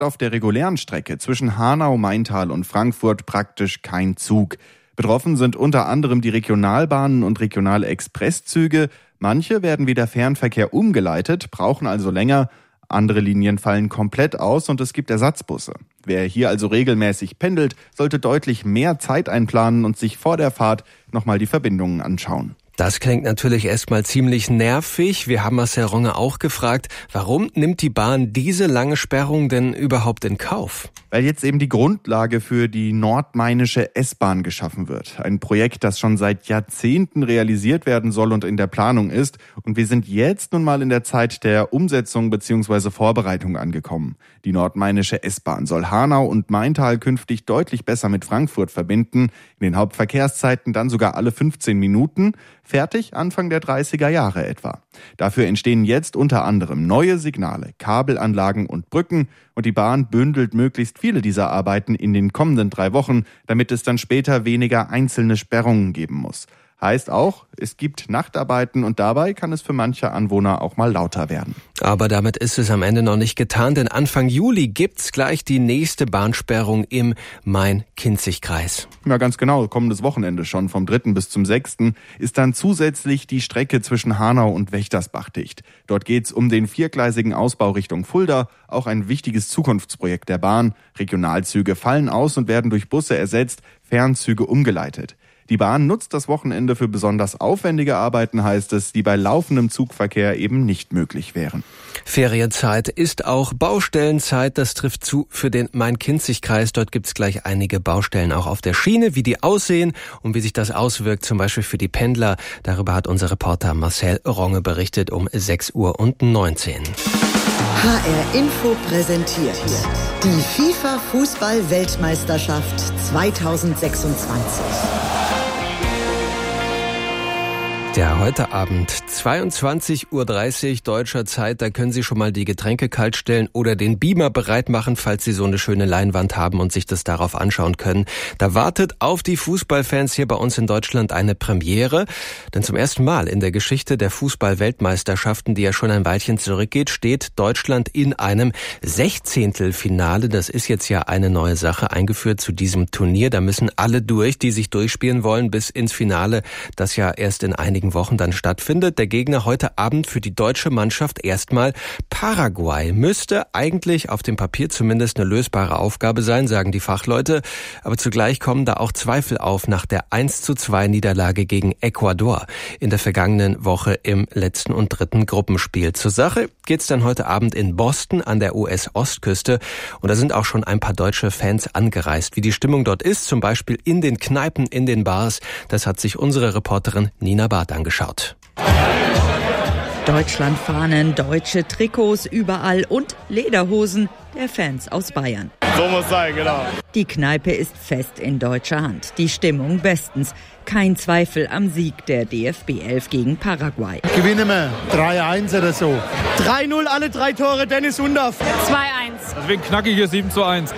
Auf der regulären Strecke zwischen Hanau, Maintal und Frankfurt praktisch kein Zug. Betroffen sind unter anderem die Regionalbahnen und Regional-Expresszüge. Manche werden wie der Fernverkehr umgeleitet, brauchen also länger. Andere Linien fallen komplett aus und es gibt Ersatzbusse. Wer hier also regelmäßig pendelt, sollte deutlich mehr Zeit einplanen und sich vor der Fahrt nochmal die Verbindungen anschauen. Das klingt natürlich erstmal ziemlich nervig. Wir haben Marcel Ronge auch gefragt, warum nimmt die Bahn diese lange Sperrung denn überhaupt in Kauf? Weil jetzt eben die Grundlage für die nordmainische S-Bahn geschaffen wird. Ein Projekt, das schon seit Jahrzehnten realisiert werden soll und in der Planung ist. Und wir sind jetzt nun mal in der Zeit der Umsetzung bzw. Vorbereitung angekommen. Die nordmainische S-Bahn soll Hanau und Maintal künftig deutlich besser mit Frankfurt verbinden. In den Hauptverkehrszeiten dann sogar alle 15 Minuten. Fertig Anfang der 30er Jahre etwa. Dafür entstehen jetzt unter anderem neue Signale, Kabelanlagen und Brücken und die Bahn bündelt möglichst viele dieser Arbeiten in den kommenden 3 Wochen, damit es dann später weniger einzelne Sperrungen geben muss. Heißt auch, es gibt Nachtarbeiten und dabei kann es für manche Anwohner auch mal lauter werden. Aber damit ist es am Ende noch nicht getan, denn Anfang Juli gibt's gleich die nächste Bahnsperrung im Main-Kinzig-Kreis. Ja, ganz genau. Kommendes Wochenende schon, vom 3. bis zum 6. ist dann zusätzlich die Strecke zwischen Hanau und Wächtersbach dicht. Dort geht's um den 4-gleisigen Ausbau Richtung Fulda, auch ein wichtiges Zukunftsprojekt der Bahn. Regionalzüge fallen aus und werden durch Busse ersetzt, Fernzüge umgeleitet. Die Bahn nutzt das Wochenende für besonders aufwendige Arbeiten, heißt es, die bei laufendem Zugverkehr eben nicht möglich wären. Ferienzeit ist auch Baustellenzeit. Das trifft zu für den Main-Kinzig-Kreis. Dort gibt's gleich einige Baustellen auch auf der Schiene, wie die aussehen und wie sich das auswirkt, zum Beispiel für die Pendler. Darüber hat unser Reporter Marcel Ronge berichtet um 6:19 Uhr. HR Info präsentiert die FIFA-Fußball-Weltmeisterschaft 2026. Ja, heute Abend 22:30 Uhr deutscher Zeit. Da können Sie schon mal die Getränke kalt stellen oder den Beamer bereit machen, falls Sie so eine schöne Leinwand haben und sich das darauf anschauen können. Da wartet auf die Fußballfans hier bei uns in Deutschland eine Premiere. Denn zum ersten Mal in der Geschichte der Fußball-Weltmeisterschaften, die ja schon ein Weilchen zurückgeht, steht Deutschland in einem Sechzehntelfinale. Das ist jetzt ja eine neue Sache eingeführt zu diesem Turnier. Da müssen alle durch, die sich durchspielen wollen, bis ins Finale, das ja erst in einigen Wochen dann stattfindet. Der Gegner heute Abend für die deutsche Mannschaft erstmal Paraguay. Müsste eigentlich auf dem Papier zumindest eine lösbare Aufgabe sein, sagen die Fachleute. Aber zugleich kommen da auch Zweifel auf nach der 1:2 Niederlage gegen Ecuador in der vergangenen Woche im letzten und dritten Gruppenspiel. Zur Sache geht's dann heute Abend in Boston an der US-Ostküste. Und da sind auch schon ein paar deutsche Fans angereist. Wie die Stimmung dort ist, zum Beispiel in den Kneipen, in den Bars, das hat sich unsere Reporterin Nina Barth angeschaut. Deutschlandfahnen, deutsche Trikots überall und Lederhosen der Fans aus Bayern. So muss sein, genau. Die Kneipe ist fest in deutscher Hand. Die Stimmung bestens. Kein Zweifel am Sieg der DFB 11 gegen Paraguay. Gewinnen wir 3:1 oder so. 3:0, alle 3 Tore, Dennis Hundorf. 2:1. Deswegen knackig hier 7:1.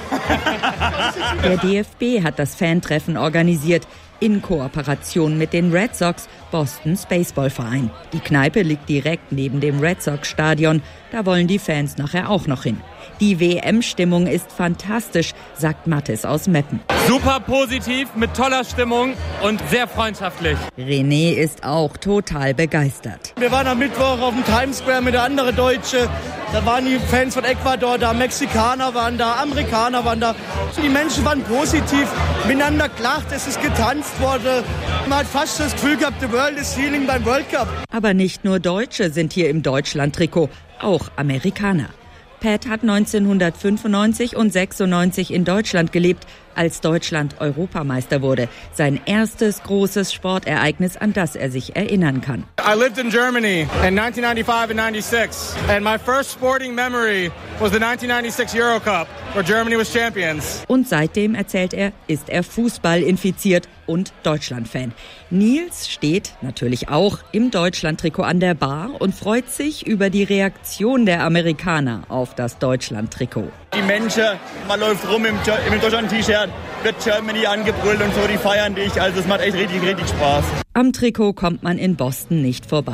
Der DFB hat das Fantreffen organisiert. In Kooperation mit den Red Sox, Bostons Baseballverein. Die Kneipe liegt direkt neben dem Red Sox Stadion. Da wollen die Fans nachher auch noch hin. Die WM-Stimmung ist fantastisch, sagt Mathis aus Meppen. Super positiv, mit toller Stimmung und sehr freundschaftlich. René ist auch total begeistert. Wir waren am Mittwoch auf dem Times Square mit der anderen Deutsche. Da waren die Fans von Ecuador da, Mexikaner waren da, Amerikaner waren da. Die Menschen waren positiv, miteinander gelacht, es ist getanzt worden. Man hat fast das Gefühl gehabt, the world is healing beim World Cup. Aber nicht nur Deutsche sind hier im Deutschland-Trikot, auch Amerikaner. Pat hat 1995 und 96 in Deutschland gelebt, als Deutschland Europameister wurde. Sein erstes großes Sportereignis, an das er sich erinnern kann. I lived in Germany in 1995 and 96 and my first sporting memory was the 1996 Euro Cup where Germany was champions. Und seitdem, erzählt er, ist er Fußball infiziert und Deutschland-Fan. Nils steht natürlich auch im Deutschland-Trikot an der Bar und freut sich über die Reaktion der Amerikaner auf das Deutschland-Trikot. Die Menschen, man läuft rum im Deutschland-T-Shirt, wird Germany angebrüllt und so, die feiern dich. Also es macht echt richtig Spaß. Am Trikot kommt man in Boston nicht vorbei.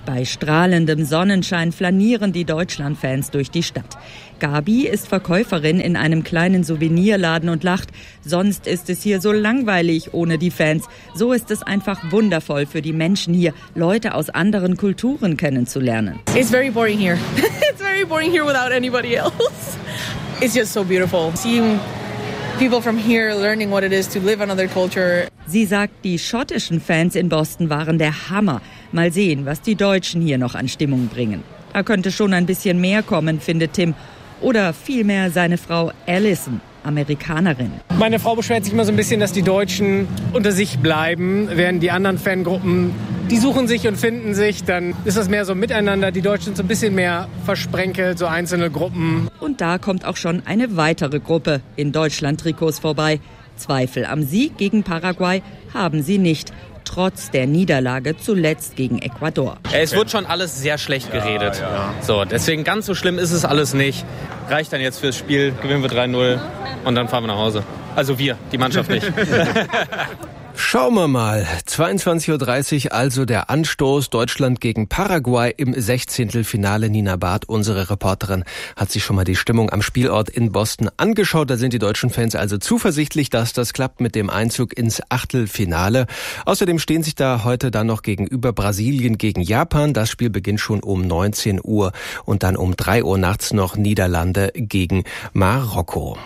Bei strahlendem Sonnenschein flanieren die Deutschlandfans durch die Stadt. Gabi ist Verkäuferin in einem kleinen Souvenirladen und lacht. Sonst ist es hier so langweilig ohne die Fans. So ist es einfach wundervoll für die Menschen hier, Leute aus anderen Kulturen kennenzulernen. It's very boring here. It's very boring here without anybody else. It's just so beautiful. Seeing people from here learning what it is to live another culture. Sie sagt, die schottischen Fans in Boston waren der Hammer. Mal sehen, was die Deutschen hier noch an Stimmung bringen. Da könnte schon ein bisschen mehr kommen, findet Tim. Oder vielmehr seine Frau Alison, Amerikanerin. Meine Frau beschwert sich immer so ein bisschen, dass die Deutschen unter sich bleiben, während die anderen Fangruppen, die suchen sich und finden sich. Dann ist das mehr so miteinander. Die Deutschen sind so ein bisschen mehr versprenkelt, so einzelne Gruppen. Und da kommt auch schon eine weitere Gruppe in Deutschland-Trikots vorbei. Zweifel am Sieg gegen Paraguay haben sie nicht. Trotz der Niederlage zuletzt gegen Ecuador. Es wird schon alles sehr schlecht geredet. Ja. So, deswegen ganz so schlimm ist es alles nicht. Reicht dann jetzt fürs Spiel, gewinnen wir 3-0 und dann fahren wir nach Hause. Also wir, die Mannschaft nicht. Schauen wir mal. 22:30 Uhr, also der Anstoß. Deutschland gegen Paraguay im 16. Finale. Nina Barth, unsere Reporterin, hat sich schon mal die Stimmung am Spielort in Boston angeschaut. Da sind die deutschen Fans also zuversichtlich, dass das klappt mit dem Einzug ins Achtelfinale. Außerdem stehen sich da heute dann noch gegenüber Brasilien gegen Japan. Das Spiel beginnt schon um 19 Uhr und dann um 3 Uhr nachts noch Niederlande gegen Marokko.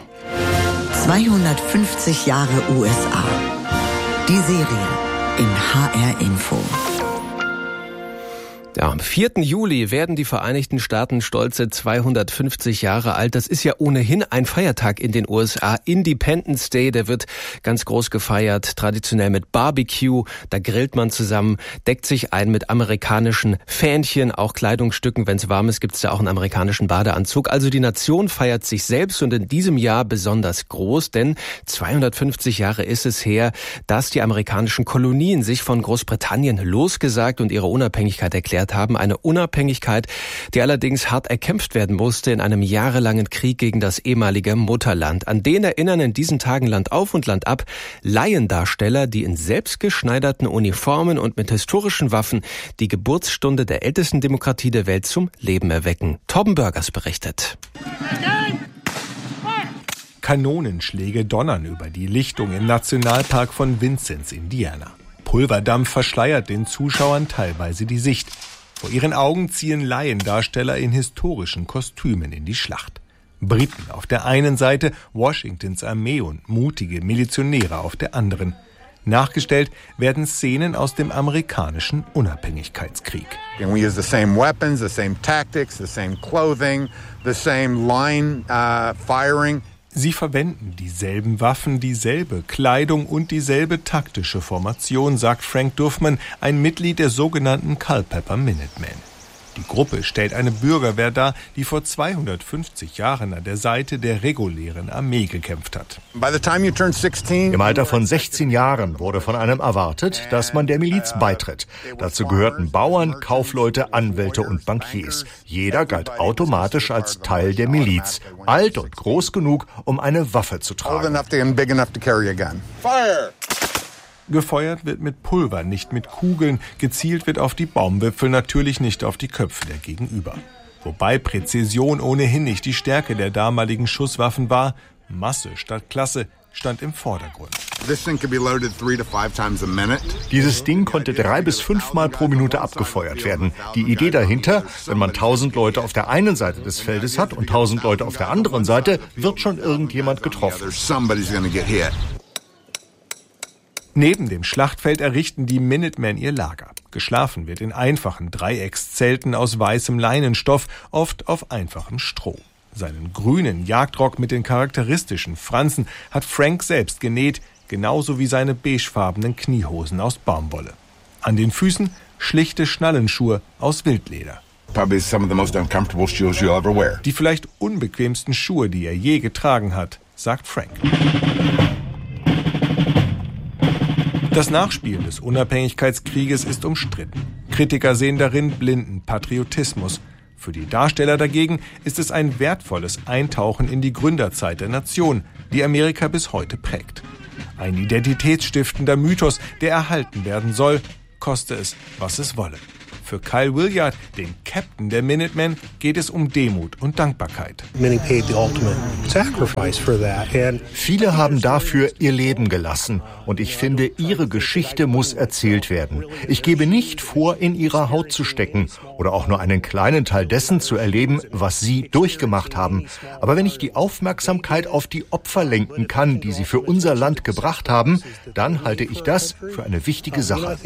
250 Jahre USA. Die Serie in HR Info. Ja, am 4. Juli werden die Vereinigten Staaten stolze 250 Jahre alt. Das ist ja ohnehin ein Feiertag in den USA. Independence Day, der wird ganz groß gefeiert, traditionell mit Barbecue. Da grillt man zusammen, deckt sich ein mit amerikanischen Fähnchen, auch Kleidungsstücken. Wenn es warm ist, gibt es da auch einen amerikanischen Badeanzug. Also die Nation feiert sich selbst und in diesem Jahr besonders groß, denn 250 Jahre ist es her, dass die amerikanischen Kolonien sich von Großbritannien losgesagt und ihre Unabhängigkeit erklärt haben. Eine Unabhängigkeit, die allerdings hart erkämpft werden musste in einem jahrelangen Krieg gegen das ehemalige Mutterland. An den erinnern in diesen Tagen Land auf und Land ab Laiendarsteller, die in selbstgeschneiderten Uniformen und mit historischen Waffen die Geburtsstunde der ältesten Demokratie der Welt zum Leben erwecken. Torben Burgers berichtet. Kanonenschläge donnern über die Lichtung im Nationalpark von Vincennes, Indiana. Pulverdampf verschleiert den Zuschauern teilweise die Sicht. Vor ihren Augen ziehen Laiendarsteller in historischen Kostümen in die Schlacht. Briten auf der einen Seite, Washingtons Armee und mutige Milizionäre auf der anderen. Nachgestellt werden Szenen aus dem amerikanischen Unabhängigkeitskrieg. And we use the same weapons, the same tactics, the same clothing, the same line firing. Sie verwenden dieselben Waffen, dieselbe Kleidung und dieselbe taktische Formation, sagt Frank Duffman, ein Mitglied der sogenannten Culpeper Minutemen. Die Gruppe stellt eine Bürgerwehr dar, die vor 250 Jahren an der Seite der regulären Armee gekämpft hat. Im Alter von 16 Jahren wurde von einem erwartet, dass man der Miliz beitritt. Dazu gehörten Bauern, Kaufleute, Anwälte und Bankiers. Jeder galt automatisch als Teil der Miliz, alt und groß genug, um eine Waffe zu tragen. Gefeuert wird mit Pulver, nicht mit Kugeln. Gezielt wird auf die Baumwipfel, natürlich nicht auf die Köpfe der Gegenüber. Wobei Präzision ohnehin nicht die Stärke der damaligen Schusswaffen war. Masse statt Klasse stand im Vordergrund. Dieses Ding konnte 3 bis 5 Mal pro Minute abgefeuert werden. Die Idee dahinter, wenn man 1000 Leute auf der einen Seite des Feldes hat und 1000 Leute auf der anderen Seite, wird schon irgendjemand getroffen. Neben dem Schlachtfeld errichten die Minutemen ihr Lager. Geschlafen wird in einfachen Dreieckszelten aus weißem Leinenstoff, oft auf einfachem Stroh. Seinen grünen Jagdrock mit den charakteristischen Fransen hat Frank selbst genäht, genauso wie seine beigefarbenen Kniehosen aus Baumwolle. An den Füßen schlichte Schnallenschuhe aus Wildleder. Die vielleicht unbequemsten Schuhe, die er je getragen hat, sagt Frank. Das Nachspielen des Unabhängigkeitskrieges ist umstritten. Kritiker sehen darin blinden Patriotismus. Für die Darsteller dagegen ist es ein wertvolles Eintauchen in die Gründerzeit der Nation, die Amerika bis heute prägt. Ein identitätsstiftender Mythos, der erhalten werden soll, koste es, was es wolle. Für Kyle Williard, den Captain der Minutemen, geht es um Demut und Dankbarkeit. Viele haben dafür ihr Leben gelassen und ich finde, ihre Geschichte muss erzählt werden. Ich gebe nicht vor, in ihrer Haut zu stecken oder auch nur einen kleinen Teil dessen zu erleben, was sie durchgemacht haben. Aber wenn ich die Aufmerksamkeit auf die Opfer lenken kann, die sie für unser Land gebracht haben, dann halte ich das für eine wichtige Sache.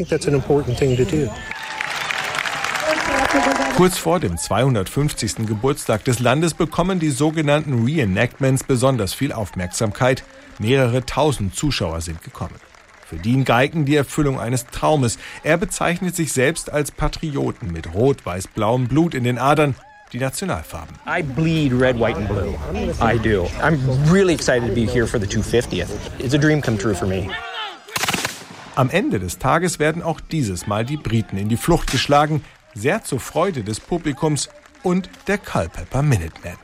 Kurz vor dem 250. Geburtstag des Landes bekommen die sogenannten Reenactments besonders viel Aufmerksamkeit. Mehrere tausend Zuschauer sind gekommen. Für Dean Geigen die Erfüllung eines Traumes. Er bezeichnet sich selbst als Patrioten mit rot-weiß-blauem Blut in den Adern, die Nationalfarben. I bleed red, white and blue. I do. I'm really excited to be here for the 250th. It's a dream come true for me. Am Ende des Tages werden auch dieses Mal die Briten in die Flucht geschlagen, sehr zur Freude des Publikums und der Culpeper Minutemen.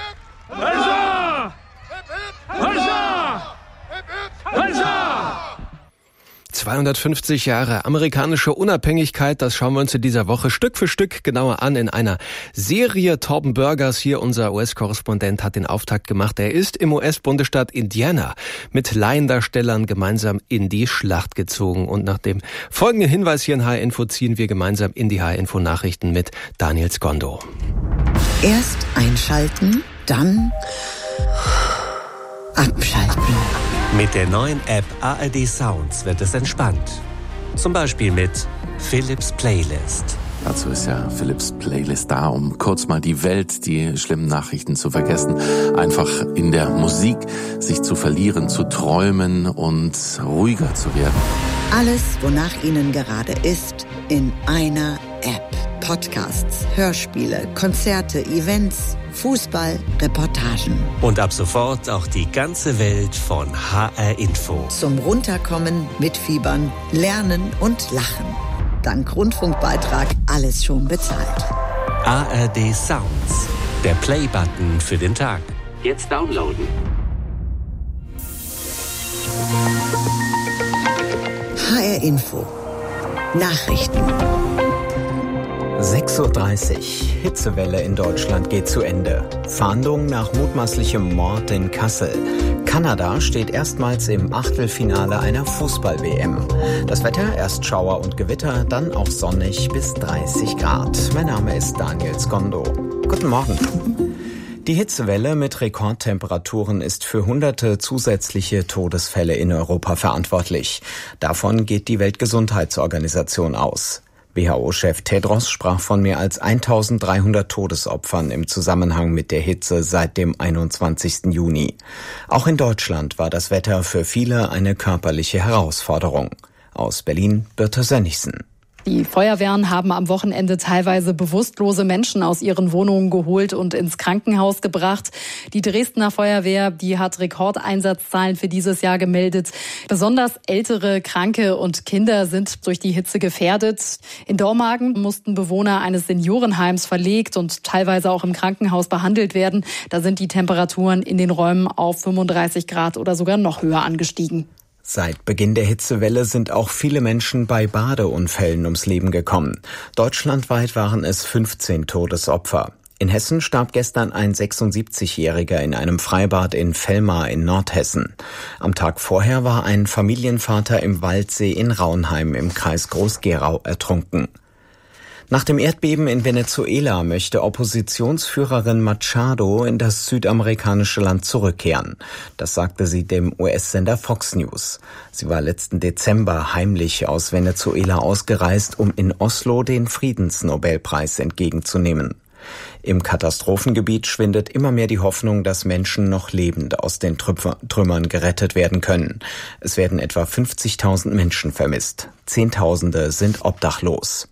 250 Jahre amerikanische Unabhängigkeit, das schauen wir uns in dieser Woche Stück für Stück genauer an in einer Serie. Torben Burgers, hier unser US-Korrespondent, hat den Auftakt gemacht. Er ist im US-Bundesstaat Indiana mit Laiendarstellern gemeinsam in die Schlacht gezogen. Und nach dem folgenden Hinweis hier in HR-Info ziehen wir gemeinsam in die HR-Info-Nachrichten mit Daniel Skondo. Erst einschalten, dann abschalten. Mit der neuen App ARD Sounds wird es entspannt. Zum Beispiel mit Philips Playlist. Dazu ist ja Philips Playlist da, um kurz mal die Welt, die schlimmen Nachrichten zu vergessen. Einfach in der Musik sich zu verlieren, zu träumen und ruhiger zu werden. Alles, wonach Ihnen gerade ist, in einer App. Podcasts, Hörspiele, Konzerte, Events, Fußball, Reportagen. Und ab sofort auch die ganze Welt von HR-Info. Zum Runterkommen, Mitfiebern, Lernen und Lachen. Dank Rundfunkbeitrag alles schon bezahlt. ARD Sounds, der Play-Button für den Tag. Jetzt downloaden. HR-Info. Nachrichten. 6:30 Uhr. Hitzewelle in Deutschland geht zu Ende. Fahndung nach mutmaßlichem Mord in Kassel. Kanada steht erstmals im Achtelfinale einer Fußball-WM. Das Wetter, erst Schauer und Gewitter, dann auch sonnig bis 30 Grad. Mein Name ist Daniel Skondo. Guten Morgen. Die Hitzewelle mit Rekordtemperaturen ist für hunderte zusätzliche Todesfälle in Europa verantwortlich. Davon geht die Weltgesundheitsorganisation aus. WHO-Chef Tedros sprach von mehr als 1300 Todesopfern im Zusammenhang mit der Hitze seit dem 21. Juni. Auch in Deutschland war das Wetter für viele eine körperliche Herausforderung. Aus Berlin, Birte Sönnigsen. Die Feuerwehren haben am Wochenende teilweise bewusstlose Menschen aus ihren Wohnungen geholt und ins Krankenhaus gebracht. Die Dresdner Feuerwehr, die hat Rekordeinsatzzahlen für dieses Jahr gemeldet. Besonders ältere, Kranke und Kinder sind durch die Hitze gefährdet. In Dormagen mussten Bewohner eines Seniorenheims verlegt und teilweise auch im Krankenhaus behandelt werden. Da sind die Temperaturen in den Räumen auf 35 Grad oder sogar noch höher angestiegen. Seit Beginn der Hitzewelle sind auch viele Menschen bei Badeunfällen ums Leben gekommen. Deutschlandweit waren es 15 Todesopfer. In Hessen starb gestern ein 76-Jähriger in einem Freibad in Vellmar in Nordhessen. Am Tag vorher war ein Familienvater im Waldsee in Raunheim im Kreis Groß-Gerau ertrunken. Nach dem Erdbeben in Venezuela möchte Oppositionsführerin Machado in das südamerikanische Land zurückkehren. Das sagte sie dem US-Sender Fox News. Sie war letzten Dezember heimlich aus Venezuela ausgereist, um in Oslo den Friedensnobelpreis entgegenzunehmen. Im Katastrophengebiet schwindet immer mehr die Hoffnung, dass Menschen noch lebend aus den Trümmern gerettet werden können. Es werden etwa 50.000 Menschen vermisst. Zehntausende sind obdachlos.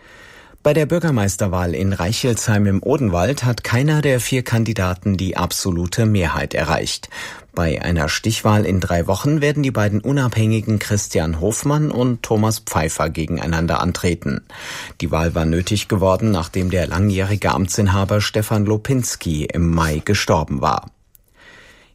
Bei der Bürgermeisterwahl in Reichelsheim im Odenwald hat keiner der 4 Kandidaten die absolute Mehrheit erreicht. Bei einer Stichwahl in 3 Wochen werden die beiden Unabhängigen Christian Hofmann und Thomas Pfeiffer gegeneinander antreten. Die Wahl war nötig geworden, nachdem der langjährige Amtsinhaber Stefan Lopinski im Mai gestorben war.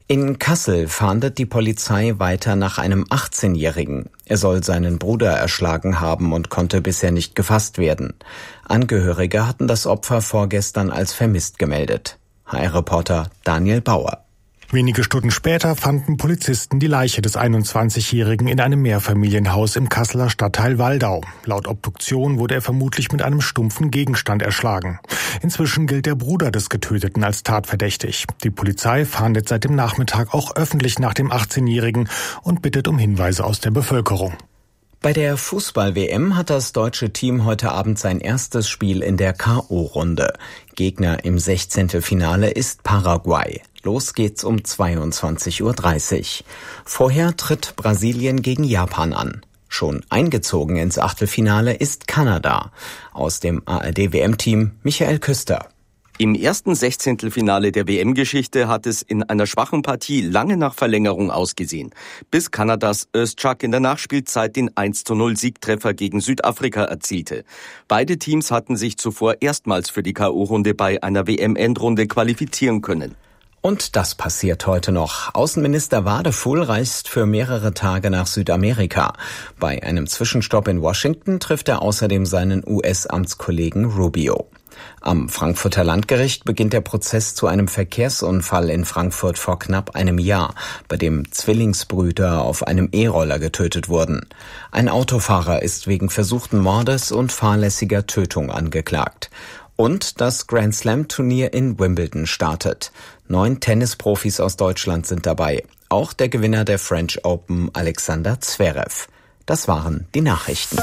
In Kassel fahndet die Polizei weiter nach einem 18-Jährigen. Er soll seinen Bruder erschlagen haben und konnte bisher nicht gefasst werden. Angehörige hatten das Opfer vorgestern als vermisst gemeldet. HR-Reporter Daniel Bauer. Wenige Stunden später fanden Polizisten die Leiche des 21-Jährigen in einem Mehrfamilienhaus im Kasseler Stadtteil Waldau. Laut Obduktion wurde er vermutlich mit einem stumpfen Gegenstand erschlagen. Inzwischen gilt der Bruder des Getöteten als tatverdächtig. Die Polizei fahndet seit dem Nachmittag auch öffentlich nach dem 18-Jährigen und bittet um Hinweise aus der Bevölkerung. Bei der Fußball-WM hat das deutsche Team heute Abend sein erstes Spiel in der K.O.-Runde. Gegner im 16. Finale ist Paraguay. Los geht's um 22:30 Uhr. Vorher tritt Brasilien gegen Japan an. Schon eingezogen ins Achtelfinale ist Kanada. Aus dem ARD-WM-Team Michael Küster. Im ersten Sechzehntelfinale der WM-Geschichte hat es in einer schwachen Partie lange nach Verlängerung ausgesehen, bis Kanadas Özçak in der Nachspielzeit den 1:0-Siegtreffer gegen Südafrika erzielte. Beide Teams hatten sich zuvor erstmals für die K.O.-Runde bei einer WM-Endrunde qualifizieren können. Und das passiert heute noch. Außenminister Wadefuhl reist für mehrere Tage nach Südamerika. Bei einem Zwischenstopp in Washington trifft er außerdem seinen US-Amtskollegen Rubio. Am Frankfurter Landgericht beginnt der Prozess zu einem Verkehrsunfall in Frankfurt vor knapp einem Jahr, bei dem Zwillingsbrüder auf einem E-Roller getötet wurden. Ein Autofahrer ist wegen versuchten Mordes und fahrlässiger Tötung angeklagt. Und das Grand-Slam-Turnier in Wimbledon startet. 9 Tennisprofis aus Deutschland sind dabei. Auch der Gewinner der French Open, Alexander Zverev. Das waren die Nachrichten.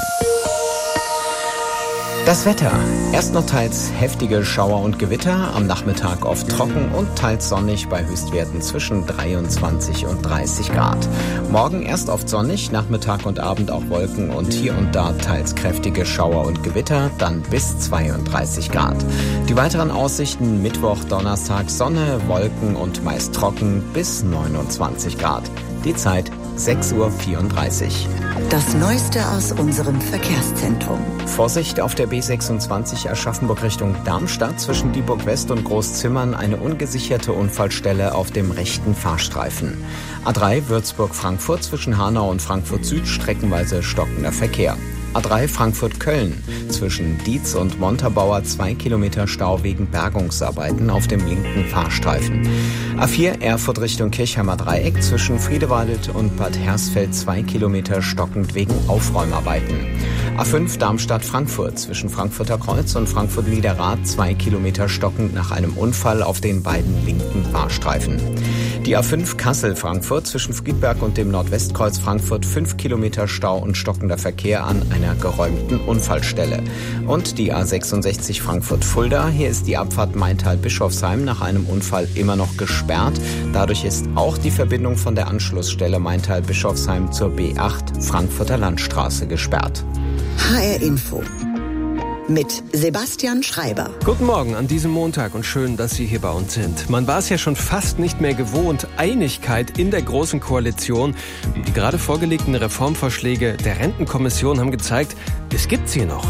Das Wetter. Erst noch teils heftige Schauer und Gewitter, am Nachmittag oft trocken und teils sonnig bei Höchstwerten zwischen 23 und 30 Grad. Morgen erst oft sonnig, Nachmittag und Abend auch Wolken und hier und da teils kräftige Schauer und Gewitter, dann bis 32 Grad. Die weiteren Aussichten: Mittwoch, Donnerstag Sonne, Wolken und meist trocken bis 29 Grad. Die Zeit 6:34 Uhr. Das Neueste aus unserem Verkehrszentrum. Vorsicht auf der B26 Aschaffenburg Richtung Darmstadt, zwischen Dieburg West und Großzimmern eine ungesicherte Unfallstelle auf dem rechten Fahrstreifen. A3 Würzburg-Frankfurt zwischen Hanau und Frankfurt Süd streckenweise stockender Verkehr. A3 Frankfurt-Köln zwischen Dietz und Montabaur 2 Kilometer Stau wegen Bergungsarbeiten auf dem linken Fahrstreifen. A4 Erfurt Richtung Kirchheimer Dreieck zwischen Friedewald und Bad Hersfeld 2 Kilometer stockend wegen Aufräumarbeiten. A5 Darmstadt-Frankfurt zwischen Frankfurter Kreuz und Frankfurt-Niederrad 2 Kilometer stockend nach einem Unfall auf den beiden linken Fahrstreifen. Die A5 Kassel-Frankfurt zwischen Friedberg und dem Nordwestkreuz Frankfurt 5 Kilometer Stau und stockender Verkehr an einer geräumten Unfallstelle. Und die A66 Frankfurt-Fulda, hier ist die Abfahrt Maintal-Bischofsheim nach einem Unfall immer noch gesperrt. Dadurch ist auch die Verbindung von der Anschlussstelle Maintal-Bischofsheim zur B8 Frankfurter Landstraße gesperrt. HR Info mit Sebastian Schreiber. Guten Morgen an diesem Montag und schön, dass Sie hier bei uns sind. Man war es ja schon fast nicht mehr gewohnt. Einigkeit in der Großen Koalition. Die gerade vorgelegten Reformvorschläge der Rentenkommission haben gezeigt, es gibt sie noch.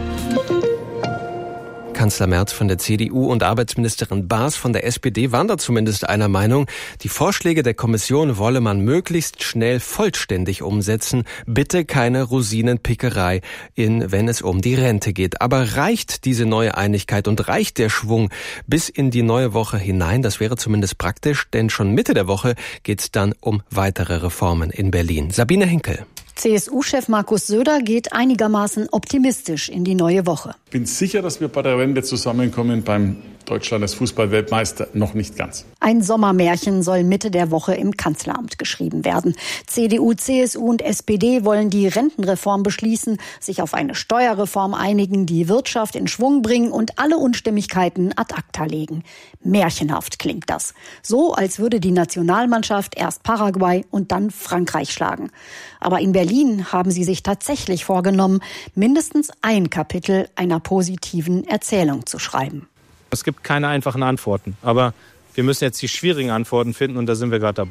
Kanzler Merz von der CDU und Arbeitsministerin Baas von der SPD waren da zumindest einer Meinung. Die Vorschläge der Kommission wolle man möglichst schnell vollständig umsetzen. Bitte keine Rosinenpickerei, wenn es um die Rente geht. Aber reicht diese neue Einigkeit und reicht der Schwung bis in die neue Woche hinein? Das wäre zumindest praktisch, denn schon Mitte der Woche geht es dann um weitere Reformen in Berlin. Sabine Henkel. CSU-Chef Markus Söder geht einigermaßen optimistisch in die neue Woche. Ich bin sicher, dass wir bei der Wende zusammenkommen. Beim Deutschland als Fußballweltmeister noch nicht ganz. Ein Sommermärchen soll Mitte der Woche im Kanzleramt geschrieben werden. CDU, CSU und SPD wollen die Rentenreform beschließen, sich auf eine Steuerreform einigen, die Wirtschaft in Schwung bringen und alle Unstimmigkeiten ad acta legen. Märchenhaft klingt das. So, als würde die Nationalmannschaft erst Paraguay und dann Frankreich schlagen. Aber in Berlin haben sie sich tatsächlich vorgenommen, mindestens ein Kapitel einer positiven Erzählung zu schreiben. Es gibt keine einfachen Antworten, aber wir müssen jetzt die schwierigen Antworten finden und da sind wir gerade dabei.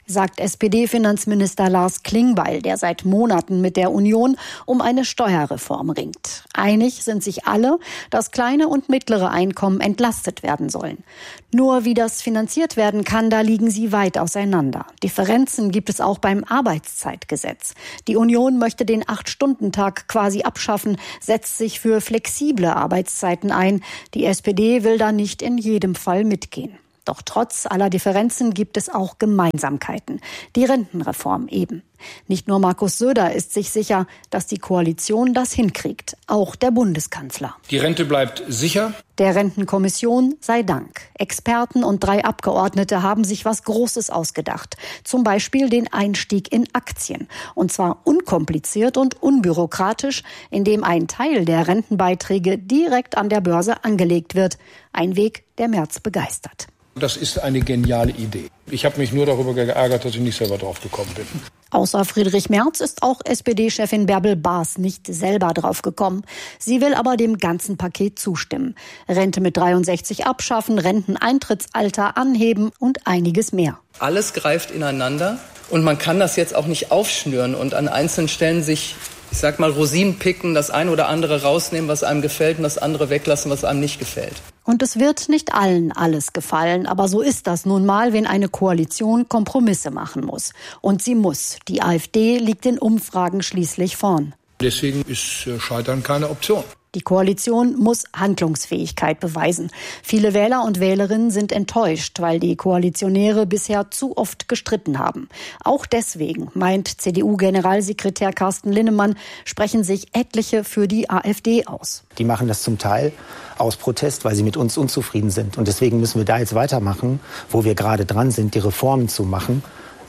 sagt SPD-Finanzminister Lars Klingbeil, der seit Monaten mit der Union um eine Steuerreform ringt. Einig sind sich alle, dass kleine und mittlere Einkommen entlastet werden sollen. Nur wie das finanziert werden kann, da liegen sie weit auseinander. Differenzen gibt es auch beim Arbeitszeitgesetz. Die Union möchte den 8-Stunden-Tag quasi abschaffen, setzt sich für flexible Arbeitszeiten ein. Die SPD will da nicht in jedem Fall mitgehen. Doch trotz aller Differenzen gibt es auch Gemeinsamkeiten. Die Rentenreform eben. Nicht nur Markus Söder ist sich sicher, dass die Koalition das hinkriegt. Auch der Bundeskanzler. Die Rente bleibt sicher. Der Rentenkommission sei Dank. Experten und 3 Abgeordnete haben sich was Großes ausgedacht. Zum Beispiel den Einstieg in Aktien. Und zwar unkompliziert und unbürokratisch, indem ein Teil der Rentenbeiträge direkt an der Börse angelegt wird. Ein Weg, der Merz begeistert. Das ist eine geniale Idee. Ich habe mich nur darüber geärgert, dass ich nicht selber drauf gekommen bin. Außer Friedrich Merz ist auch SPD-Chefin Bärbel Baas nicht selber drauf gekommen. Sie will aber dem ganzen Paket zustimmen. Rente mit 63 abschaffen, Renteneintrittsalter anheben und einiges mehr. Alles greift ineinander und man kann das jetzt auch nicht aufschnüren und an einzelnen Stellen sich, ich sag mal, Rosinen picken, das eine oder andere rausnehmen, was einem gefällt und das andere weglassen, was einem nicht gefällt. Und es wird nicht allen alles gefallen, aber so ist das nun mal, wenn eine Koalition Kompromisse machen muss. Und sie muss. Die AfD liegt in Umfragen schließlich vorn. Deswegen ist Scheitern keine Option. Die Koalition muss Handlungsfähigkeit beweisen. Viele Wähler und Wählerinnen sind enttäuscht, weil die Koalitionäre bisher zu oft gestritten haben. Auch deswegen, meint CDU-Generalsekretär Carsten Linnemann, sprechen sich etliche für die AfD aus. Die machen das zum Teil aus Protest, weil sie mit uns unzufrieden sind. Und deswegen müssen wir da jetzt weitermachen, wo wir gerade dran sind, die Reformen zu machen,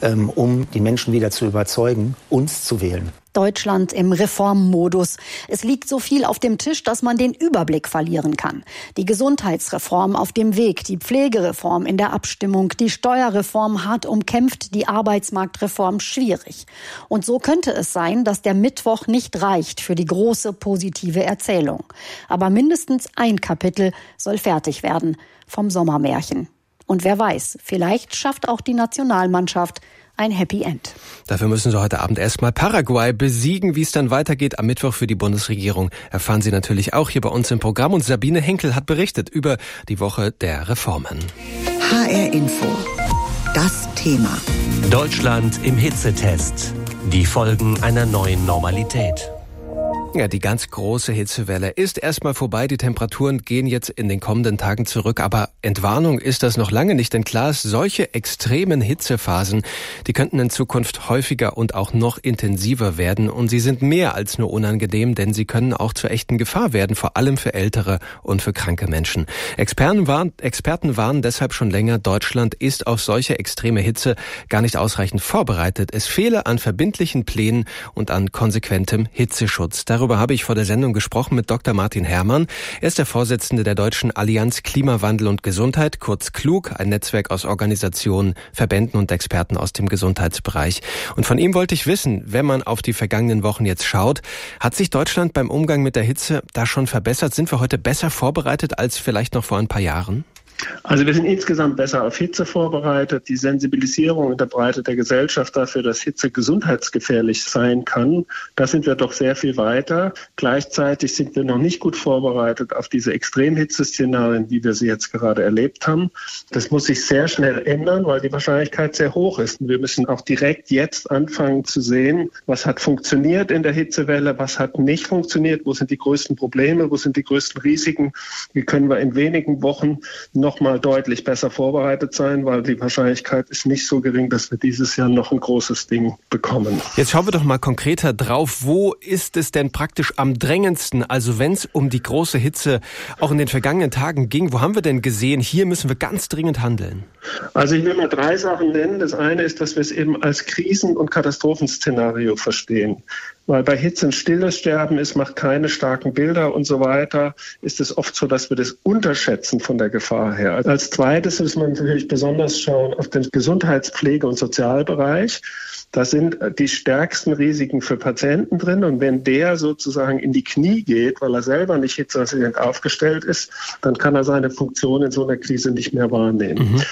um die Menschen wieder zu überzeugen, uns zu wählen. Deutschland im Reformmodus. Es liegt so viel auf dem Tisch, dass man den Überblick verlieren kann. Die Gesundheitsreform auf dem Weg, die Pflegereform in der Abstimmung, die Steuerreform hart umkämpft, die Arbeitsmarktreform schwierig. Und so könnte es sein, dass der Mittwoch nicht reicht für die große positive Erzählung. Aber mindestens ein Kapitel soll fertig werden vom Sommermärchen. Und wer weiß, vielleicht schafft auch die Nationalmannschaft ein Happy End. Dafür müssen Sie heute Abend erstmal Paraguay besiegen. Wie es dann weitergeht am Mittwoch für die Bundesregierung, erfahren Sie natürlich auch hier bei uns im Programm. Und Sabine Henkel hat berichtet über die Woche der Reformen. HR Info. Das Thema. Deutschland im Hitzetest. Die Folgen einer neuen Normalität. Ja, die ganz große Hitzewelle ist erstmal vorbei. Die Temperaturen gehen jetzt in den kommenden Tagen zurück. Aber Entwarnung ist das noch lange nicht. Denn klar ist, solche extremen Hitzephasen, die könnten in Zukunft häufiger und auch noch intensiver werden. Und sie sind mehr als nur unangenehm, denn sie können auch zur echten Gefahr werden. Vor allem für ältere und für kranke Menschen. Experten warnen deshalb schon länger, Deutschland ist auf solche extreme Hitze gar nicht ausreichend vorbereitet. Es fehle an verbindlichen Plänen und an konsequentem Hitzeschutz. Darüber habe ich vor der Sendung gesprochen mit Dr. Martin Herrmann. Er ist der Vorsitzende der Deutschen Allianz Klimawandel und Gesundheit, kurz KLUG, ein Netzwerk aus Organisationen, Verbänden und Experten aus dem Gesundheitsbereich. Und von ihm wollte ich wissen, wenn man auf die vergangenen Wochen jetzt schaut, hat sich Deutschland beim Umgang mit der Hitze da schon verbessert? Sind wir heute besser vorbereitet als vielleicht noch vor ein paar Jahren? Also wir sind insgesamt besser auf Hitze vorbereitet. Die Sensibilisierung in der Breite der Gesellschaft dafür, dass Hitze gesundheitsgefährlich sein kann, da sind wir doch sehr viel weiter. Gleichzeitig sind wir noch nicht gut vorbereitet auf diese Extremhitzeszenarien, wie wir sie jetzt gerade erlebt haben. Das muss sich sehr schnell ändern, weil die Wahrscheinlichkeit sehr hoch ist. Und wir müssen auch direkt jetzt anfangen zu sehen, was hat funktioniert in der Hitzewelle, was hat nicht funktioniert, wo sind die größten Probleme, wo sind die größten Risiken, wie können wir in wenigen Wochen noch mal deutlich besser vorbereitet sein, weil die Wahrscheinlichkeit ist nicht so gering, dass wir dieses Jahr noch ein großes Ding bekommen. Jetzt schauen wir doch mal konkreter drauf. Wo ist es denn praktisch am drängendsten? Also wenn es um die große Hitze auch in den vergangenen Tagen ging, wo haben wir denn gesehen, hier müssen wir ganz dringend handeln? Also ich will mal 3 Sachen nennen. Das eine ist, dass wir es eben als Krisen- und Katastrophenszenario verstehen. Weil bei Hitze ein stilles Sterben ist, macht keine starken Bilder und so weiter, ist es oft so, dass wir das unterschätzen von der Gefahr her. Als zweites muss man natürlich besonders schauen auf den Gesundheitspflege- und Sozialbereich. Da sind die stärksten Risiken für Patienten drin. Und wenn der sozusagen in die Knie geht, weil er selber nicht hitzeresistent aufgestellt ist, dann kann er seine Funktion in so einer Krise nicht mehr wahrnehmen.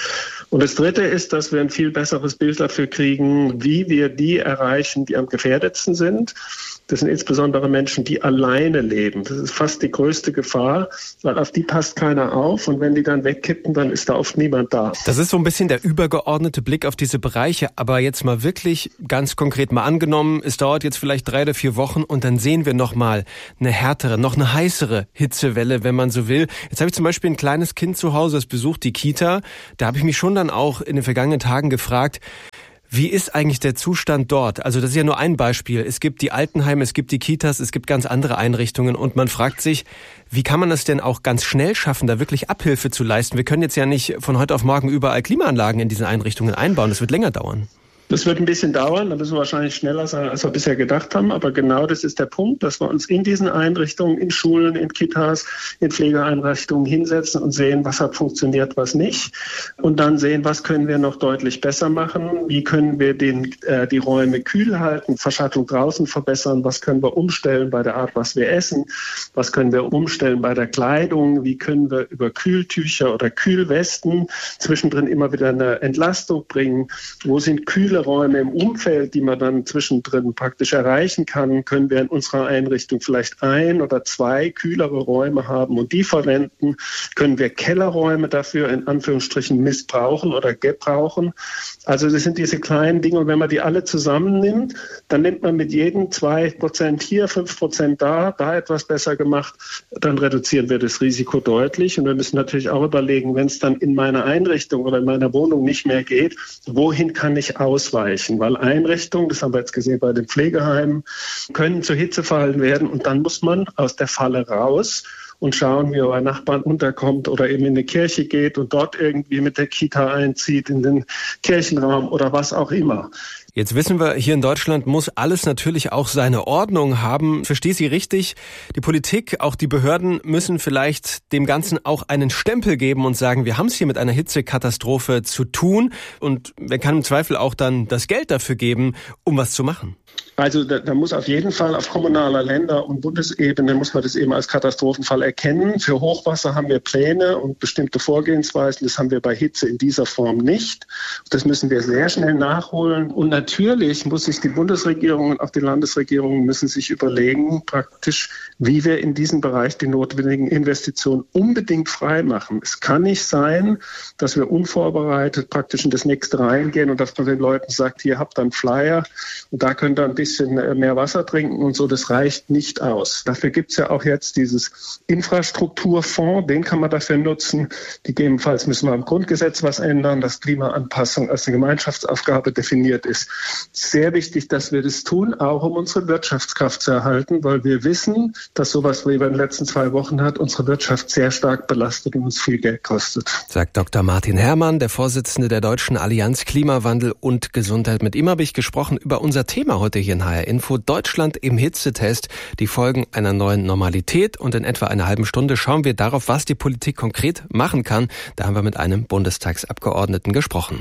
Und das Dritte ist, dass wir ein viel besseres Bild dafür kriegen, wie wir die erreichen, die am gefährdetsten sind. Das sind insbesondere Menschen, die alleine leben. Das ist fast die größte Gefahr, weil auf die passt keiner auf. Und wenn die dann wegkippen, dann ist da oft niemand da. Das ist so ein bisschen der übergeordnete Blick auf diese Bereiche. Aber jetzt mal wirklich ganz konkret mal angenommen, es dauert jetzt vielleicht 3 oder 4 Wochen und dann sehen wir noch mal eine härtere, noch eine heißere Hitzewelle, wenn man so will. Jetzt habe ich zum Beispiel ein kleines Kind zu Hause, das besucht die Kita. Da habe ich mich schon dann auch in den vergangenen Tagen gefragt, wie ist eigentlich der Zustand dort? Also das ist ja nur ein Beispiel. Es gibt die Altenheime, es gibt die Kitas, es gibt ganz andere Einrichtungen und man fragt sich, wie kann man es denn auch ganz schnell schaffen, da wirklich Abhilfe zu leisten? Wir können jetzt ja nicht von heute auf morgen überall Klimaanlagen in diesen Einrichtungen einbauen. Das wird länger dauern. Das wird ein bisschen dauern, da müssen wir wahrscheinlich schneller sein, als wir bisher gedacht haben. Aber genau das ist der Punkt, dass wir uns in diesen Einrichtungen, in Schulen, in Kitas, in Pflegeeinrichtungen hinsetzen und sehen, was hat funktioniert, was nicht. Und dann sehen, was können wir noch deutlich besser machen, wie können wir die Räume kühl halten, Verschattung draußen verbessern, was können wir umstellen bei der Art, was wir essen, was können wir umstellen bei der Kleidung, wie können wir über Kühltücher oder Kühlwesten zwischendrin immer wieder eine Entlastung bringen, wo sind kühle Räume im Umfeld, die man dann zwischendrin praktisch erreichen kann, können wir in unserer Einrichtung vielleicht 1 oder 2 kühlere Räume haben und die verwenden, können wir Kellerräume dafür in Anführungsstrichen missbrauchen oder gebrauchen. Also das sind diese kleinen Dinge und wenn man die alle zusammennimmt, dann nimmt man mit jedem 2% hier, 5% da etwas besser gemacht, dann reduzieren wir das Risiko deutlich und wir müssen natürlich auch überlegen, wenn es dann in meiner Einrichtung oder in meiner Wohnung nicht mehr geht, wohin kann ich ausweichen, weil Einrichtungen, das haben wir jetzt gesehen bei den Pflegeheimen, können zu Hitzefallen werden und dann muss man aus der Falle raus und schauen, wie er bei Nachbarn unterkommt oder eben in eine Kirche geht und dort irgendwie mit der Kita einzieht, in den Kirchenraum oder was auch immer. Jetzt wissen wir, hier in Deutschland muss alles natürlich auch seine Ordnung haben. Verstehe Sie richtig? Die Politik, auch die Behörden müssen vielleicht dem Ganzen auch einen Stempel geben und sagen, wir haben es hier mit einer Hitzekatastrophe zu tun. Und man kann im Zweifel auch dann das Geld dafür geben, um was zu machen. Also da muss auf jeden Fall auf kommunaler, Länder- und Bundesebene muss man das eben als Katastrophenfall erkennen. Für Hochwasser haben wir Pläne und bestimmte Vorgehensweisen. Das haben wir bei Hitze in dieser Form nicht. Das müssen wir sehr schnell nachholen. Und natürlich muss sich die Bundesregierung und auch die Landesregierungen müssen sich überlegen, praktisch, wie wir in diesem Bereich die notwendigen Investitionen unbedingt freimachen. Es kann nicht sein, dass wir unvorbereitet praktisch in das nächste reingehen und dass man den Leuten sagt, hier habt ihr einen Flyer und da könnt ihr ein bisschen mehr Wasser trinken und so. Das reicht nicht aus. Dafür gibt es ja auch jetzt dieses Infrastrukturfonds, den kann man dafür nutzen. Gegebenenfalls müssen wir am Grundgesetz was ändern, dass Klimaanpassung als eine Gemeinschaftsaufgabe definiert ist. Sehr wichtig, dass wir das tun, auch um unsere Wirtschaftskraft zu erhalten, weil wir wissen, dass sowas, wie wir in den letzten 2 Wochen hat, unsere Wirtschaft sehr stark belastet und uns viel Geld kostet. Sagt Dr. Martin Herrmann, der Vorsitzende der Deutschen Allianz Klimawandel und Gesundheit. Mit ihm habe ich gesprochen über unser Thema heute hier in HR Info. Deutschland im Hitzetest, die Folgen einer neuen Normalität. Und in etwa einer halben Stunde schauen wir darauf, was die Politik konkret machen kann. Da haben wir mit einem Bundestagsabgeordneten gesprochen.